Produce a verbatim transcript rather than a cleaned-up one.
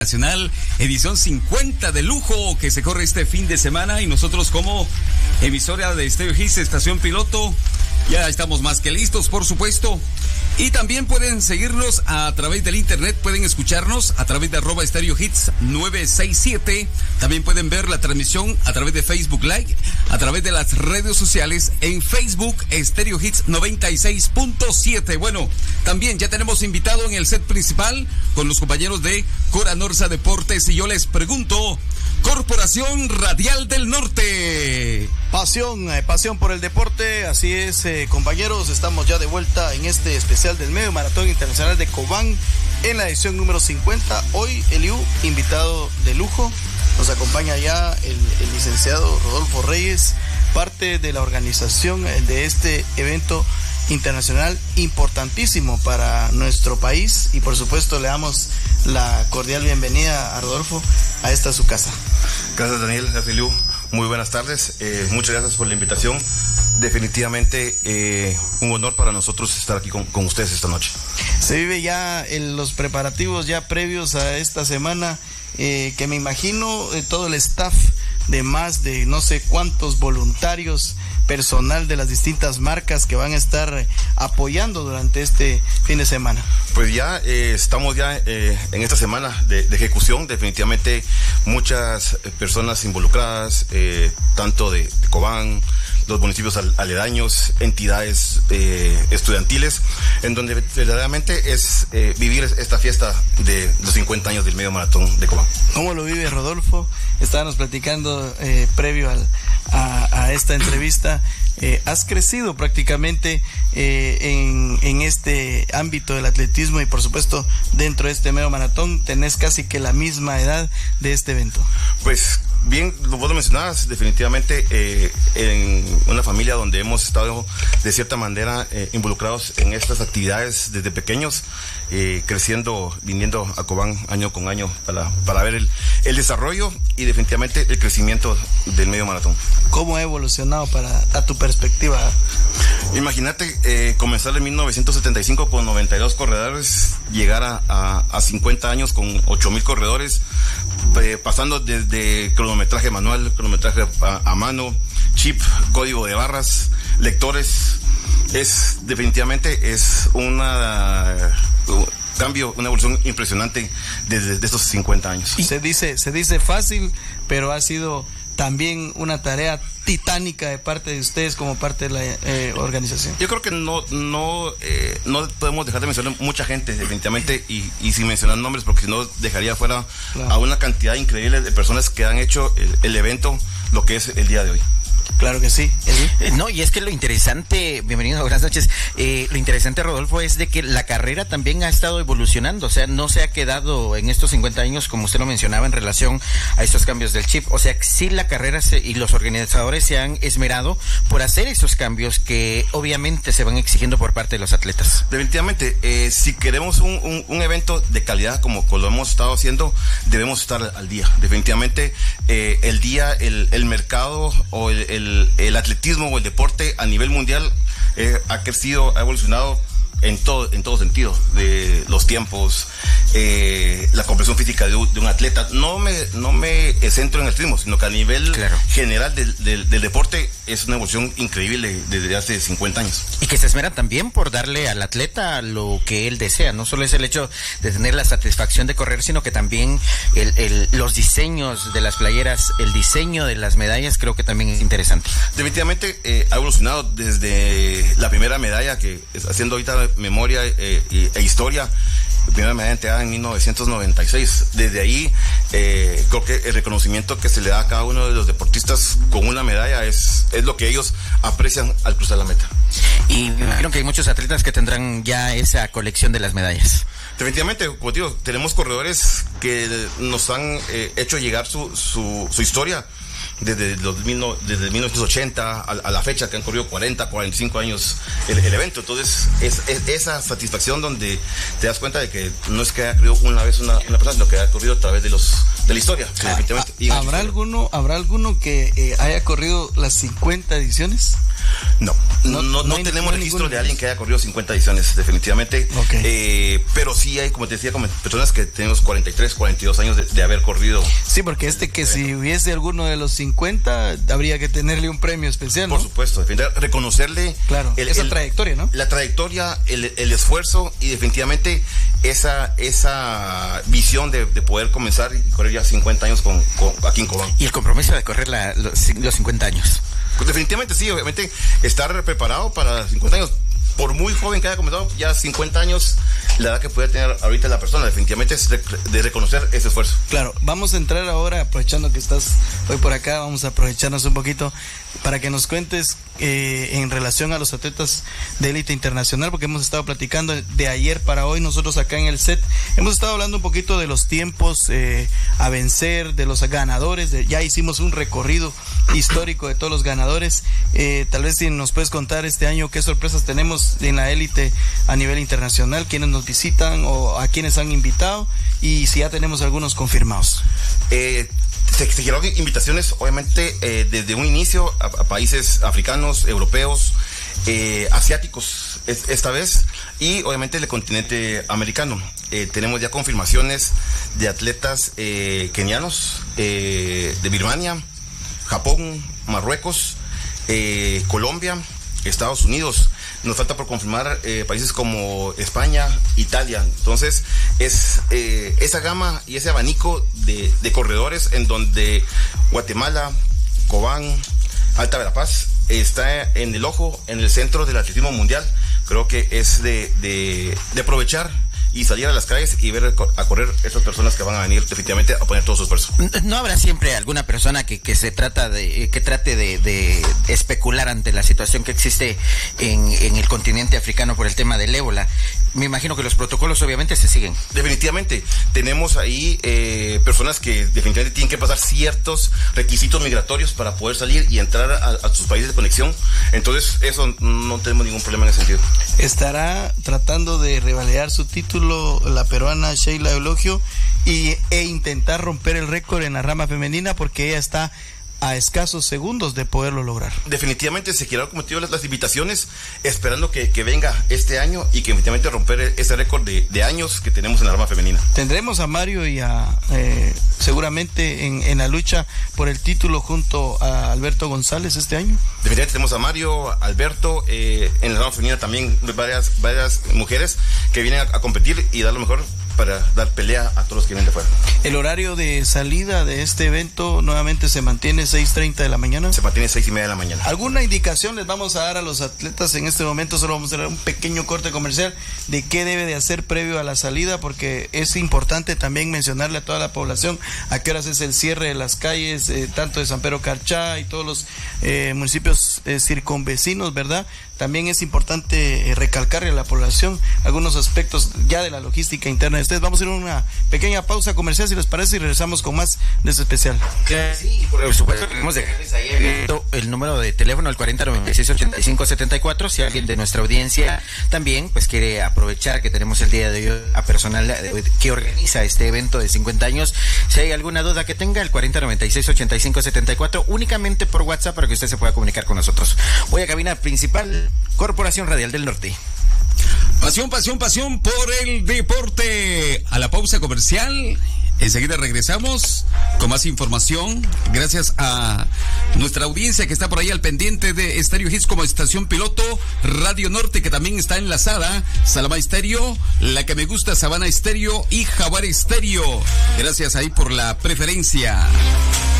Nacional, edición cincuenta de lujo que se corre este fin de semana, y nosotros como emisora de Stereo Hits, estación piloto, ya estamos más que listos, por supuesto. Y también pueden seguirnos a través del internet, pueden escucharnos a través de arroba Stereo Hits nueve seis siete. También pueden ver la transmisión a través de Facebook Live, a través de las redes sociales, en Facebook Stereo Hits noventa y seis punto siete. Bueno, también ya tenemos invitado en el set principal con los compañeros de Cora Norsa Deportes, y yo les pregunto: Corporación Radial del Norte. Pasión, eh, pasión por el deporte, así es, eh, compañeros, estamos ya de vuelta en este especial del Medio Maratón Internacional de Cobán, en la edición número cincuenta. Hoy, Eliú, invitado de lujo, nos acompaña ya el, el licenciado Rodolfo Reyes, parte de la organización de este evento internacional importantísimo para nuestro país, y por supuesto le damos la cordial bienvenida a Rodolfo a esta su casa. Gracias, Daniel, gracias, Eliú. Muy buenas tardes, eh, muchas gracias por la invitación. Definitivamente eh, un honor para nosotros estar aquí con, con ustedes esta noche. Se vive ya en los preparativos ya previos a esta semana, eh, que me imagino eh, todo el staff de más de no sé cuántos voluntarios, personal de las distintas marcas que van a estar apoyando durante este fin de semana. Pues ya eh, estamos ya eh, en esta semana de, de ejecución. Definitivamente muchas personas involucradas, eh, tanto de, de Cobán, los municipios al, aledaños, entidades eh, estudiantiles, en donde verdaderamente es eh, vivir esta fiesta de los cincuenta años del Medio Maratón de Cobán. ¿Cómo lo vive Rodolfo? Estábamos platicando eh, previo al, a, a esta entrevista. Eh, has crecido prácticamente eh, en, en este ámbito del atletismo, y por supuesto dentro de este medio maratón tenés casi que la misma edad de este evento. Pues bien, vos lo mencionabas, definitivamente eh, en una familia donde hemos estado de cierta manera eh, involucrados en estas actividades desde pequeños, eh, creciendo, viniendo a Cobán año con año para, para ver el, el desarrollo y definitivamente el crecimiento del medio maratón. ¿Cómo ha evolucionado para a tu perspectiva? Imagínate eh, comenzar en mil novecientos setenta y cinco con noventa y dos corredores, llegar a, a, a cincuenta años con ocho mil corredores, eh, pasando desde cronometraje manual, cronometraje a, a mano, chip, código de barras, lectores. Es definitivamente es una uh, cambio, una evolución impresionante desde de estos cincuenta años. Y se dice, se dice fácil, pero ha sido también una tarea titánica de parte de ustedes como parte de la eh, organización. Yo creo que no no eh, no podemos dejar de mencionar mucha gente, definitivamente, y, y sin mencionar nombres, porque si no dejaría fuera claro. a una cantidad increíble de personas que han hecho el, el evento lo que es el día de hoy. Claro que sí. Eh, no, y es que lo interesante, bienvenido, buenas noches, eh, lo interesante, Rodolfo, es de que la carrera también ha estado evolucionando, o sea, no se ha quedado en estos cincuenta años, como usted lo mencionaba, en relación a estos cambios del chip. O sea, sí, la carrera se, y los organizadores se han esmerado por hacer esos cambios que obviamente se van exigiendo por parte de los atletas. Definitivamente, eh, si queremos un, un, un evento de calidad como lo hemos estado haciendo, debemos estar al día. Definitivamente, eh, el día, el, el mercado o el, el El, el atletismo o el deporte a nivel mundial eh, ha crecido, ha evolucionado en todo en todo sentido, de los tiempos, eh, la comprensión física de, de un atleta. No me no me centro en el atletismo, sino que a nivel claro. general del, del, del deporte es una evolución increíble desde hace cincuenta años. Y que se esmeran también por darle al atleta lo que él desea. No solo es el hecho de tener la satisfacción de correr, sino que también el, el, los diseños de las playeras, el diseño de las medallas, creo que también es interesante. Definitivamente eh, ha evolucionado desde la primera medalla, que haciendo ahorita memoria eh, e historia, la primera medalla entregada en mil novecientos noventa y seis. Desde ahí eh, creo que el reconocimiento que se le da a cada uno de los deportistas con una medalla es, es lo que ellos aprecian al cruzar la meta. Y me imagino que hay muchos atletas que tendrán ya esa colección de las medallas. Definitivamente, como digo, tenemos corredores que nos han eh, hecho llegar su, su, su historia desde, los, desde mil novecientos ochenta a, a la fecha, que han corrido cuarenta, cuarenta y cinco años el, el evento. Entonces es, es esa satisfacción donde te das cuenta de que no es que haya corrido una vez una, una persona, sino que haya corrido a través de los de la historia. Ah, ¿Habrá alguno, habrá alguno que eh, haya corrido las cincuenta ediciones? No, no, no, no, no tenemos no registro de alguien que haya corrido cincuenta ediciones, definitivamente. Okay. Eh, pero sí hay, como te decía, como personas que tenemos cuarenta y tres, cuarenta y dos años de, de haber corrido. Sí, porque este que si hubiese alguno de los cincuenta, habría que tenerle un premio especial, ¿no? Por supuesto, reconocerle claro, el, esa el, trayectoria, ¿no? La trayectoria, el, el esfuerzo y definitivamente esa, esa visión de, de poder comenzar y correr ya cincuenta años con, con, aquí en Cobán. Y el compromiso de correr la, los, los cincuenta años. Pues definitivamente sí, obviamente estar preparado para cincuenta años. Por muy joven que haya comenzado, ya cincuenta años, la edad que puede tener ahorita la persona, definitivamente es de, de reconocer ese esfuerzo. Claro, vamos a entrar ahora, aprovechando que estás hoy por acá, vamos a aprovecharnos un poquito para que nos cuentes eh, en relación a los atletas de élite internacional, porque hemos estado platicando de ayer para hoy, nosotros acá en el set, hemos estado hablando un poquito de los tiempos eh, a vencer, de los ganadores, de, ya hicimos un recorrido histórico de todos los ganadores, eh, tal vez si nos puedes contar este año qué sorpresas tenemos en la élite a nivel internacional, quiénes nos visitan o a quiénes han invitado y si ya tenemos algunos confirmados. Eh, se exigieron invitaciones, obviamente, eh, desde un inicio a, a países africanos, europeos, eh, asiáticos es, esta vez, y obviamente el continente americano. Eh, tenemos ya confirmaciones de atletas eh, kenianos, eh, de Birmania, Japón, Marruecos, eh, Colombia, Estados Unidos. Nos falta por confirmar eh, países como España, Italia. Entonces, es eh, esa gama y ese abanico de, de corredores en donde Guatemala, Cobán, Alta Verapaz está en el ojo, en el centro del atletismo mundial. Creo que es de, de, de aprovechar y salir a las calles y ver a correr esas personas que van a venir definitivamente a poner todo su esfuerzo. No habrá siempre alguna persona que, que se trata de que trate de, de especular ante la situación que existe en, en el continente africano por el tema del ébola. Me imagino que los protocolos obviamente se siguen. Definitivamente. Tenemos ahí eh, personas que definitivamente tienen que pasar ciertos requisitos migratorios para poder salir y entrar a, a sus países de conexión. Entonces, eso no tenemos ningún problema en ese sentido. Estará tratando de revalidar su título la peruana Sheila Eulogio y, e intentar romper el récord en la rama femenina porque ella está a escasos segundos de poderlo lograr. Definitivamente se quedaron como te digo las, las invitaciones, esperando que, que venga este año y que definitivamente romper ese récord de, de años que tenemos en la rama femenina. Tendremos a Mario y a eh, seguramente en, en la lucha por el título junto a Alberto González este año. Definitivamente tenemos a Mario, Alberto, eh, en la rama femenina también varias, varias mujeres que vienen a, a competir y dar lo mejor para dar pelea a todos los que vienen de fuera. El horario de salida de este evento nuevamente se mantiene seis treinta de la mañana. Se mantiene seis y media de la mañana. ¿Alguna indicación les vamos a dar a los atletas en este momento? Solo vamos a dar un pequeño corte comercial de qué debe de hacer previo a la salida, porque es importante también mencionarle a toda la población a qué horas es el cierre de las calles, eh, tanto de San Pedro Carchá y todos los eh, municipios eh, circunvecinos, ¿verdad? También es importante eh, recalcarle a la población algunos aspectos ya de la logística interna de ustedes. Vamos a ir a una pequeña pausa comercial, si les parece, y regresamos con más de este especial. Claro, sí, por supuesto, queremos dejarles ahí abierto el número de teléfono, el cuarenta noventa y seis ochenta y cinco setenta y cuatro. Si alguien de nuestra audiencia también pues quiere aprovechar que tenemos el día de hoy a personal que organiza este evento de cincuenta años, si hay alguna duda que tenga, el cuarenta noventa y seis ochenta y cinco setenta y cuatro, únicamente por WhatsApp para que usted se pueda comunicar con nosotros. Voy a cabina principal, Corporación Radial del Norte. Pasión, pasión, pasión por el deporte. A la pausa comercial. Enseguida regresamos con más información. Gracias a nuestra audiencia que está por ahí al pendiente de Estéreo Hits como estación piloto, Radio Norte, que también está enlazada, Salama Estéreo, La Que Me Gusta, Sabana Estéreo y Jaguar Estéreo. Gracias ahí por la preferencia.